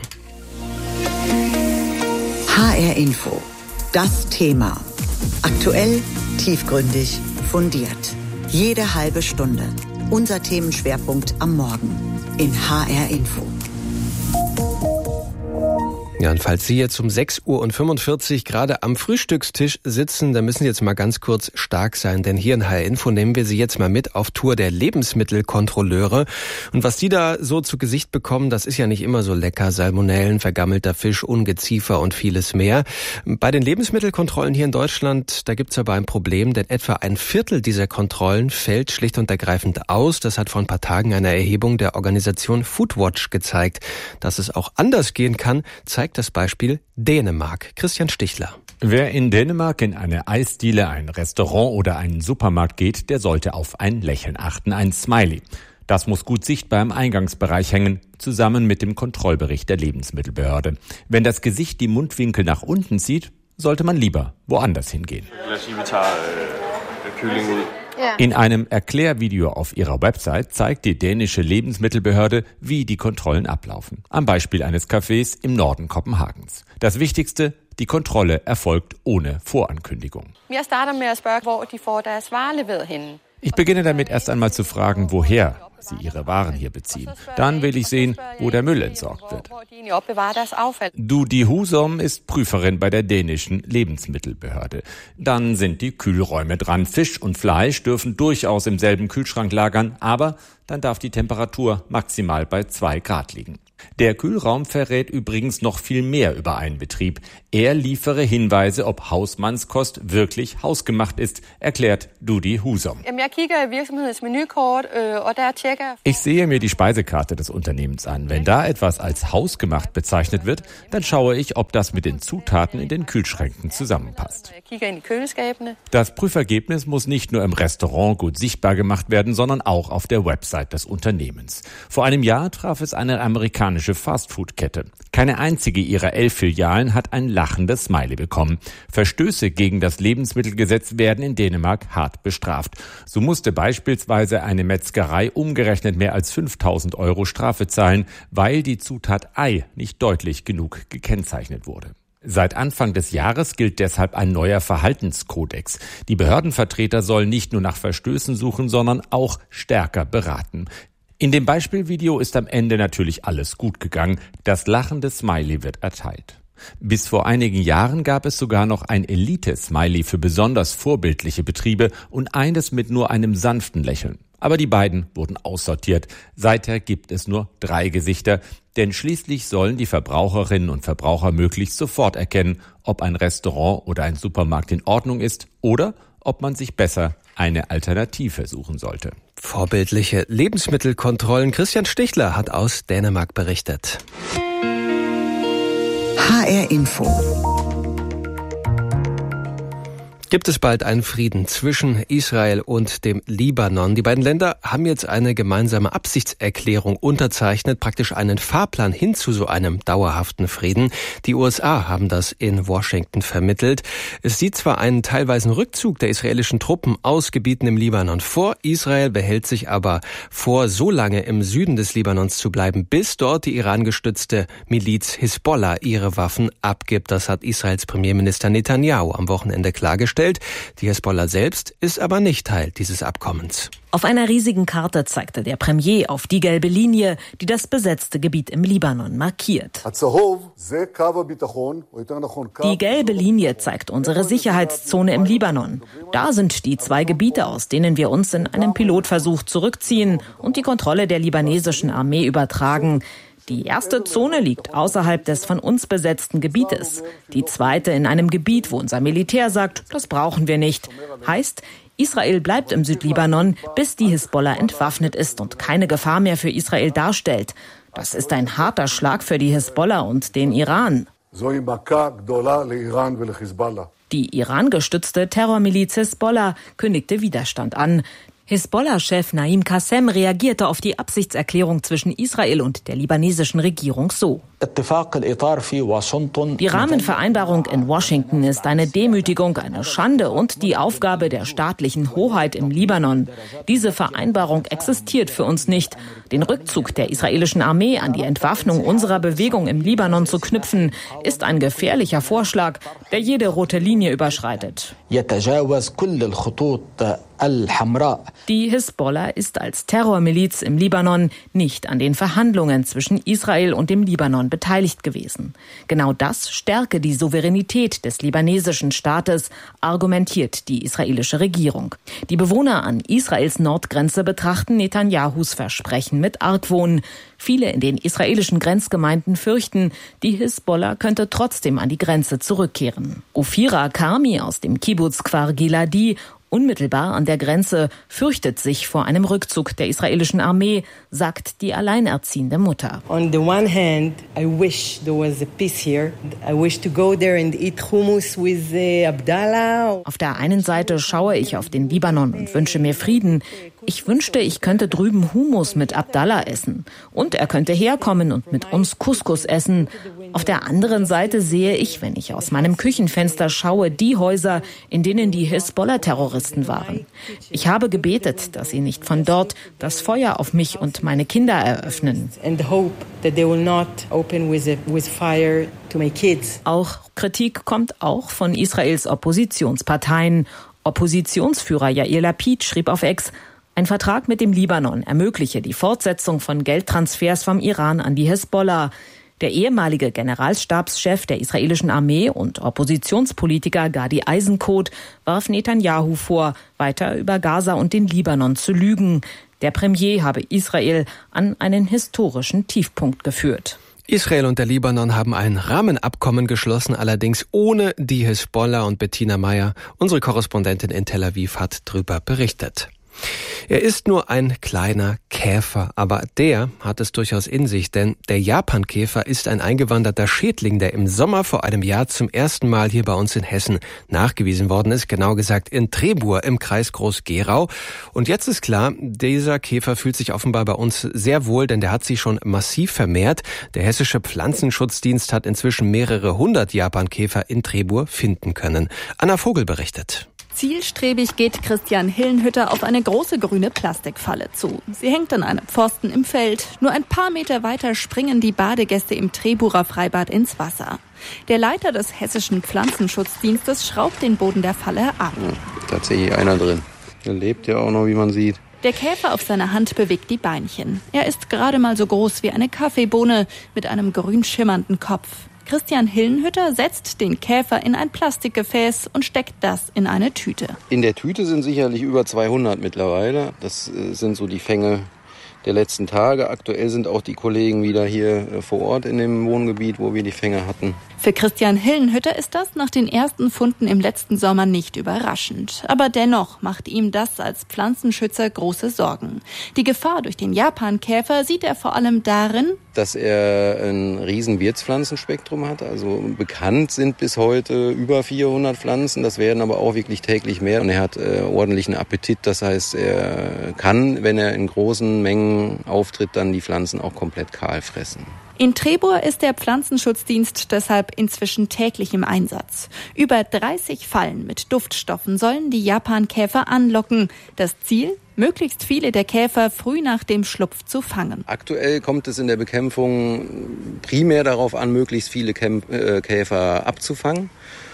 HR Info. Das Thema. Aktuell, tiefgründig, fundiert. Jede halbe Stunde. Unser Themenschwerpunkt am Morgen in HR Info. Ja, und falls Sie jetzt um 6:45 Uhr gerade am Frühstückstisch sitzen, dann müssen Sie jetzt mal ganz kurz stark sein, denn hier in HR Info nehmen wir Sie jetzt mal mit auf Tour der Lebensmittelkontrolleure. Und was die da so zu Gesicht bekommen, das ist ja nicht immer so lecker. Salmonellen, vergammelter Fisch, Ungeziefer und vieles mehr. Bei den Lebensmittelkontrollen hier in Deutschland, da gibt's aber ein Problem, denn etwa 1/4 dieser Kontrollen fällt schlicht und ergreifend aus. Das hat vor ein paar Tagen eine Erhebung der Organisation Foodwatch gezeigt. Dass es auch anders gehen kann, zeigt das Beispiel Dänemark. Christian Stichler. Wer in Dänemark in eine Eisdiele, ein Restaurant oder einen Supermarkt geht, der sollte auf ein Lächeln achten, ein Smiley. Das muss gut sichtbar im Eingangsbereich hängen, zusammen mit dem Kontrollbericht der Lebensmittelbehörde. Wenn das Gesicht die Mundwinkel nach unten zieht, sollte man lieber woanders hingehen. In einem Erklärvideo auf ihrer Website zeigt die dänische Lebensmittelbehörde, wie die Kontrollen ablaufen. Am Beispiel eines Cafés im Norden Kopenhagens. Das Wichtigste, die Kontrolle erfolgt ohne Vorankündigung. Ich beginne damit erst einmal zu fragen, woher sie ihre Waren hier beziehen. Dann will ich sehen, wo der Müll entsorgt wird. Dudi Husum ist Prüferin bei der dänischen Lebensmittelbehörde. Dann sind die Kühlräume dran. Fisch und Fleisch dürfen durchaus im selben Kühlschrank lagern, aber dann darf die Temperatur maximal bei 2 Grad liegen. Der Kühlraum verrät übrigens noch viel mehr über einen Betrieb. Er liefere Hinweise, ob Hausmannskost wirklich hausgemacht ist, erklärt Dudi Husum. Ich sehe mir die Speisekarte des Unternehmens an. Wenn da etwas als hausgemacht bezeichnet wird, dann schaue ich, ob das mit den Zutaten in den Kühlschränken zusammenpasst. Das Prüfergebnis muss nicht nur im Restaurant gut sichtbar gemacht werden, sondern auch auf der Website des Unternehmens. Vor einem Jahr traf es eine amerikanische Fastfood-Kette. Keine einzige ihrer 11 Filialen hat ein lachendes Smiley bekommen. Verstöße gegen das Lebensmittelgesetz werden in Dänemark hart bestraft. So musste beispielsweise eine Metzgerei umgerechnet mehr als 5.000 € Strafe zahlen, weil die Zutat Ei nicht deutlich genug gekennzeichnet wurde. Seit Anfang des Jahres gilt deshalb ein neuer Verhaltenskodex. Die Behördenvertreter sollen nicht nur nach Verstößen suchen, sondern auch stärker beraten. In dem Beispielvideo ist am Ende natürlich alles gut gegangen. Das lachende Smiley wird erteilt. Bis vor einigen Jahren gab es sogar noch ein Elite-Smiley für besonders vorbildliche Betriebe und eines mit nur einem sanften Lächeln. Aber die beiden wurden aussortiert. Seither gibt es nur 3 Gesichter, denn schließlich sollen die Verbraucherinnen und Verbraucher möglichst sofort erkennen, ob ein Restaurant oder ein Supermarkt in Ordnung ist oder ob man sich besser eine Alternative suchen sollte. Vorbildliche Lebensmittelkontrollen. Christian Stichler hat aus Dänemark berichtet. HR Info. Gibt es bald einen Frieden zwischen Israel und dem Libanon? Die beiden Länder haben jetzt eine gemeinsame Absichtserklärung unterzeichnet, praktisch einen Fahrplan hin zu so einem dauerhaften Frieden. Die USA haben das in Washington vermittelt. Es sieht zwar einen teilweisen Rückzug der israelischen Truppen aus Gebieten im Libanon vor. Israel behält sich aber vor, so lange im Süden des Libanons zu bleiben, bis dort die Iran-gestützte Miliz Hisbollah ihre Waffen abgibt. Das hat Israels Premierminister Netanyahu am Wochenende klargestellt. Die Hisbollah selbst ist aber nicht Teil dieses Abkommens. Auf einer riesigen Karte zeigte der Premier auf die gelbe Linie, die das besetzte Gebiet im Libanon markiert. Die gelbe Linie zeigt unsere Sicherheitszone im Libanon. Da sind die 2 Gebiete, aus denen wir uns in einem Pilotversuch zurückziehen und die Kontrolle der libanesischen Armee übertragen. Die erste Zone liegt außerhalb des von uns besetzten Gebietes. Die zweite in einem Gebiet, wo unser Militär sagt, das brauchen wir nicht. Heißt, Israel bleibt im Südlibanon, bis die Hisbollah entwaffnet ist und keine Gefahr mehr für Israel darstellt. Das ist ein harter Schlag für die Hisbollah und den Iran. Die Iran-gestützte Terrormiliz Hisbollah kündigte Widerstand an. Hisbollah-Chef Naim Qassem reagierte auf die Absichtserklärung zwischen Israel und der libanesischen Regierung so. Die Rahmenvereinbarung in Washington ist eine Demütigung, eine Schande und die Aufgabe der staatlichen Hoheit im Libanon. Diese Vereinbarung existiert für uns nicht. Den Rückzug der israelischen Armee an die Entwaffnung unserer Bewegung im Libanon zu knüpfen, ist ein gefährlicher Vorschlag, der jede rote Linie überschreitet. Die Hisbollah ist als Terrormiliz im Libanon nicht an den Verhandlungen zwischen Israel und dem Libanon beteiligt gewesen. Genau das stärke die Souveränität des libanesischen Staates, argumentiert die israelische Regierung. Die Bewohner an Israels Nordgrenze betrachten Netanyahus Versprechen mit Argwohn. Viele in den israelischen Grenzgemeinden fürchten, die Hisbollah könnte trotzdem an die Grenze zurückkehren. Ofira Karmi aus dem Kibbutz Kfar Giladi, unmittelbar an der Grenze, fürchtet sich vor einem Rückzug der israelischen Armee, sagt die alleinerziehende Mutter. On the one hand, I wish there was a peace here. I wish to go there and eat hummus with Abdallah. Auf der einen Seite schaue ich auf den Libanon und wünsche mir Frieden. Ich wünschte, ich könnte drüben Hummus mit Abdallah essen. Und er könnte herkommen und mit uns Couscous essen. Auf der anderen Seite sehe ich, wenn ich aus meinem Küchenfenster schaue, die Häuser, in denen die Hisbollah-Terroristen waren. Ich habe gebetet, dass sie nicht von dort das Feuer auf mich und meine Kinder eröffnen. Auch Kritik kommt auch von Israels Oppositionsparteien. Oppositionsführer Yair Lapid schrieb auf X: Ein Vertrag mit dem Libanon ermögliche die Fortsetzung von Geldtransfers vom Iran an die Hisbollah. Der ehemalige Generalstabschef der israelischen Armee und Oppositionspolitiker Gadi Eisenkot warf Netanyahu vor, weiter über Gaza und den Libanon zu lügen. Der Premier habe Israel an einen historischen Tiefpunkt geführt. Israel und der Libanon haben ein Rahmenabkommen geschlossen, allerdings ohne die Hisbollah, und Bettina Meyer, unsere Korrespondentin in Tel Aviv, hat darüber berichtet. Er ist nur ein kleiner Käfer, aber der hat es durchaus in sich, denn der Japankäfer ist ein eingewanderter Schädling, der im Sommer vor einem Jahr zum ersten Mal hier bei uns in Hessen nachgewiesen worden ist, genau gesagt in Trebur im Kreis Groß-Gerau. Und jetzt ist klar, dieser Käfer fühlt sich offenbar bei uns sehr wohl, denn der hat sich schon massiv vermehrt. Der Hessische Pflanzenschutzdienst hat inzwischen mehrere hundert Japankäfer in Trebur finden können. Anna Vogel berichtet. Zielstrebig geht Christian Hillenhütter auf eine große grüne Plastikfalle zu. Sie hängt an einem Pfosten im Feld. Nur ein paar Meter weiter springen die Badegäste im Treburer Freibad ins Wasser. Der Leiter des Hessischen Pflanzenschutzdienstes schraubt den Boden der Falle ab. Tatsächlich einer drin. Der lebt ja auch noch, wie man sieht. Der Käfer auf seiner Hand bewegt die Beinchen. Er ist gerade mal so groß wie eine Kaffeebohne mit einem grün schimmernden Kopf. Christian Hillenhütter setzt den Käfer in ein Plastikgefäß und steckt das in eine Tüte. In der Tüte sind sicherlich über 200 mittlerweile. Das sind so die Fänge der letzten Tage. Aktuell sind auch die Kollegen wieder hier vor Ort in dem Wohngebiet, wo wir die Fänge hatten. Für Christian Hillenhütter ist das nach den ersten Funden im letzten Sommer nicht überraschend. Aber dennoch macht ihm das als Pflanzenschützer große Sorgen. Die Gefahr durch den Japankäfer sieht er vor allem darin, dass er ein riesen Wirtspflanzenspektrum hat. Also bekannt sind bis heute über 400 Pflanzen. Das werden aber auch wirklich täglich mehr. Und er hat ordentlichen Appetit. Das heißt, er kann, wenn er in großen Mengen auftritt, dann die Pflanzen auch komplett kahl fressen. In Trebur ist der Pflanzenschutzdienst deshalb inzwischen täglich im Einsatz. Über 30 Fallen mit Duftstoffen sollen die Japankäfer anlocken. Das Ziel? Möglichst viele der Käfer früh nach dem Schlupf zu fangen. Aktuell kommt es in der Bekämpfung primär darauf an, möglichst viele Käfer abzufangen,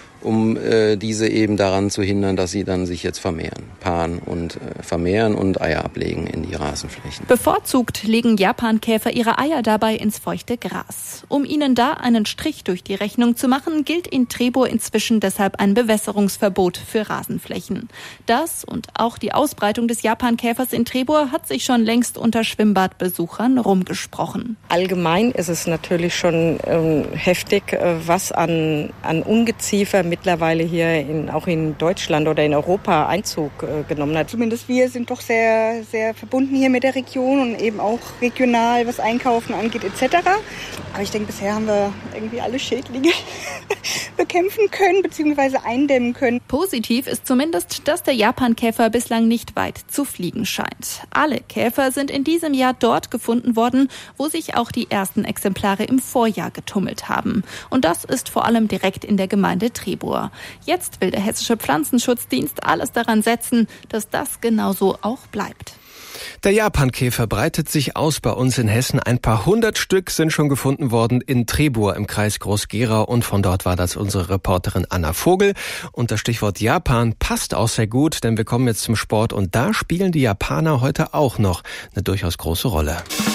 um diese eben daran zu hindern, dass sie dann sich jetzt vermehren, paaren und vermehren und Eier ablegen in die Rasenflächen. Bevorzugt legen Japankäfer ihre Eier dabei ins feuchte Gras. Um ihnen da einen Strich durch die Rechnung zu machen, gilt in Trebur inzwischen deshalb ein Bewässerungsverbot für Rasenflächen. Das und auch die Ausbreitung des Japankäfers in Trebur hat sich schon längst unter Schwimmbadbesuchern rumgesprochen. Allgemein ist es natürlich schon heftig, was an Ungeziefer mittlerweile hier auch in Deutschland oder in Europa Einzug genommen hat. Zumindest wir sind doch sehr, sehr verbunden hier mit der Region und eben auch regional, was Einkaufen angeht etc. Aber ich denke, bisher haben wir irgendwie alle Schädlinge bekämpfen können bzw. eindämmen können. Positiv ist zumindest, dass der Japankäfer bislang nicht weit zu fliegen scheint. Alle Käfer sind in diesem Jahr dort gefunden worden, wo sich auch die ersten Exemplare im Vorjahr getummelt haben. Und das ist vor allem direkt in der Gemeinde Trebur. Jetzt will der Hessische Pflanzenschutzdienst alles daran setzen, dass das genauso auch bleibt. Der Japankäfer breitet sich aus bei uns in Hessen. Ein paar hundert Stück sind schon gefunden worden in Trebur im Kreis Groß-Gerau. Und von dort war das unsere Reporterin Anna Vogel. Und das Stichwort Japan passt auch sehr gut, denn wir kommen jetzt zum Sport. Und da spielen die Japaner heute auch noch eine durchaus große Rolle.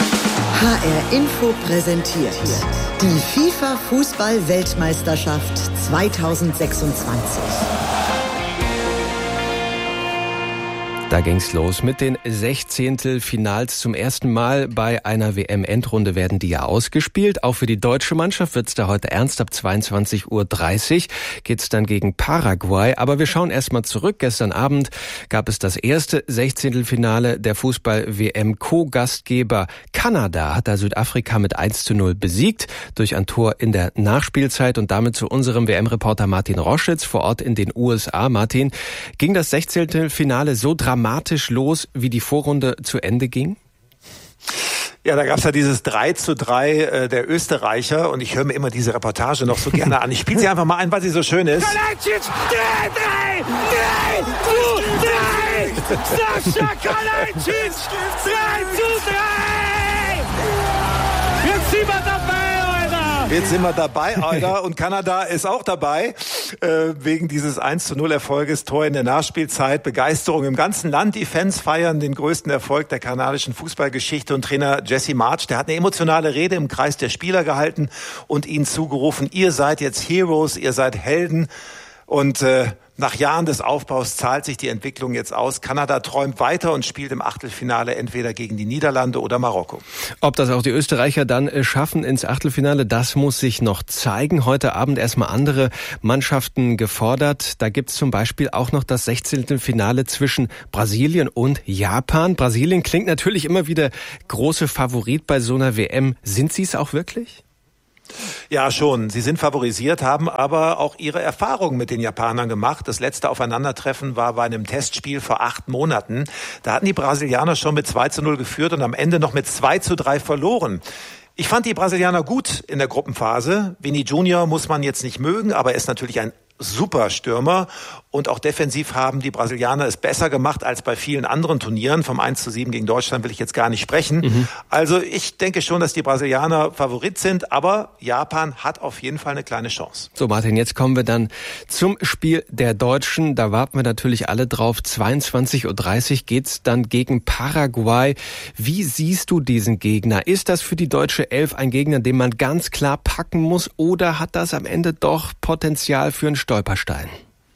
HR Info präsentiert die FIFA-Fußball-Weltmeisterschaft 2026. Da ging's los mit den 16. Finals. Zum ersten Mal bei einer WM-Endrunde werden die ja ausgespielt. Auch für die deutsche Mannschaft wird's da heute ernst. Ab 22:30 Uhr geht's dann gegen Paraguay. Aber wir schauen erstmal zurück. Gestern Abend gab es das erste 16. Finale der Fußball-WM. Co-Gastgeber Kanada hat da Südafrika mit 1:0 besiegt durch ein Tor in der Nachspielzeit. Und damit zu unserem WM-Reporter Martin Roschitz vor Ort in den USA. Martin, ging das 16. Finale so dramatisch los, wie die Vorrunde zu Ende ging? Ja, da gab's ja dieses 3:3 der Österreicher und ich höre mir immer diese Reportage noch so gerne an. Ich spiele sie einfach mal ein, weil sie so schön ist. Kalajdzic, 3:3! Sascha Kalajdzic, 3:3! Jetzt sind wir dabei, Alter! Jetzt sind wir dabei, Olga, und Kanada ist auch dabei, wegen dieses 1:0 Erfolges, Tor in der Nachspielzeit, Begeisterung im ganzen Land. Die Fans feiern den größten Erfolg der kanadischen Fußballgeschichte und Trainer Jesse Marsch, der hat eine emotionale Rede im Kreis der Spieler gehalten und ihnen zugerufen, ihr seid jetzt Heroes, ihr seid Helden. Und nach Jahren des Aufbaus zahlt sich die Entwicklung jetzt aus. Kanada träumt weiter und spielt im Achtelfinale entweder gegen die Niederlande oder Marokko. Ob das auch die Österreicher dann schaffen ins Achtelfinale, das muss sich noch zeigen. Heute Abend erstmal andere Mannschaften gefordert. Da gibt's zum Beispiel auch noch das 16. Finale zwischen Brasilien und Japan. Brasilien klingt natürlich immer wieder große Favorit bei so einer WM. Sind sie es auch wirklich? Ja, schon. Sie sind favorisiert, haben aber auch ihre Erfahrungen mit den Japanern gemacht. Das letzte Aufeinandertreffen war bei einem Testspiel vor 8 Monaten. Da hatten die Brasilianer schon mit 2:0 geführt und am Ende noch mit 2:3 verloren. Ich fand die Brasilianer gut in der Gruppenphase. Vini Junior muss man jetzt nicht mögen, aber er ist natürlich ein super Stürmer und auch defensiv haben die Brasilianer es besser gemacht als bei vielen anderen Turnieren. Vom 1:7 gegen Deutschland will ich jetzt gar nicht sprechen. Also ich denke schon, dass die Brasilianer Favorit sind, aber Japan hat auf jeden Fall eine kleine Chance. So Martin, jetzt kommen wir dann zum Spiel der Deutschen. Da warten wir natürlich alle drauf. 22:30 Uhr geht's dann gegen Paraguay. Wie siehst du diesen Gegner? Ist das für die deutsche Elf ein Gegner, den man ganz klar packen muss, oder hat das am Ende doch Potenzial für einen Stolperstein?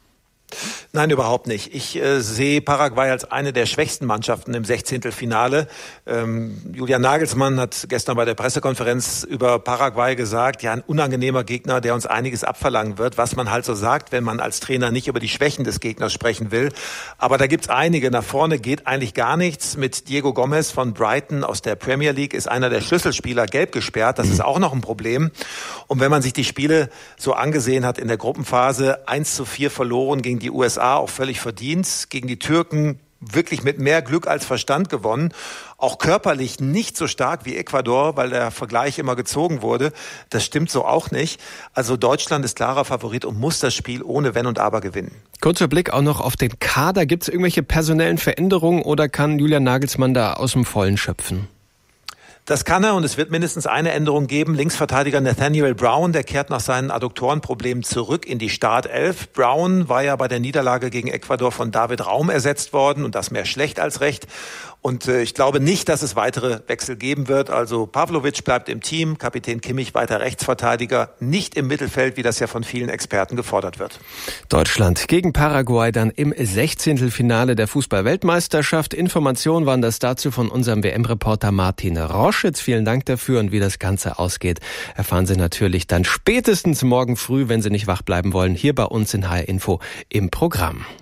Nein, überhaupt nicht. Ich sehe Paraguay als eine der schwächsten Mannschaften im 16. Finale. Julian Nagelsmann hat gestern bei der Pressekonferenz über Paraguay gesagt, ja, ein unangenehmer Gegner, der uns einiges abverlangen wird, was man halt so sagt, wenn man als Trainer nicht über die Schwächen des Gegners sprechen will. Aber da gibt's einige. Nach vorne geht eigentlich gar nichts. Mit Diego Gomez von Brighton aus der Premier League ist einer der Schlüsselspieler gelb gesperrt. Das ist auch noch ein Problem. Und wenn man sich die Spiele so angesehen hat in der Gruppenphase, 1:4 verloren gegen die USA, auch völlig verdient, gegen die Türken wirklich mit mehr Glück als Verstand gewonnen. Auch körperlich nicht so stark wie Ecuador, weil der Vergleich immer gezogen wurde. Das stimmt so auch nicht. Also Deutschland ist klarer Favorit und muss das Spiel ohne Wenn und Aber gewinnen. Kurzer Blick auch noch auf den Kader. Gibt es irgendwelche personellen Veränderungen oder kann Julian Nagelsmann da aus dem Vollen schöpfen? Das kann er und es wird mindestens eine Änderung geben. Linksverteidiger Nathaniel Brown, der kehrt nach seinen Adduktorenproblemen zurück in die Startelf. Brown war ja bei der Niederlage gegen Ecuador von David Raum ersetzt worden und das mehr schlecht als recht. Und ich glaube nicht, dass es weitere Wechsel geben wird. Also Pavlovic bleibt im Team, Kapitän Kimmich weiter Rechtsverteidiger, nicht im Mittelfeld, wie das ja von vielen Experten gefordert wird. Deutschland gegen Paraguay dann im 16. Finale der Fußball-Weltmeisterschaft. Informationen waren das dazu von unserem WM-Reporter Martin Roschitz. Vielen Dank dafür. Und wie das Ganze ausgeht, erfahren Sie natürlich dann spätestens morgen früh, wenn Sie nicht wach bleiben wollen, hier bei uns in HR Info im Programm.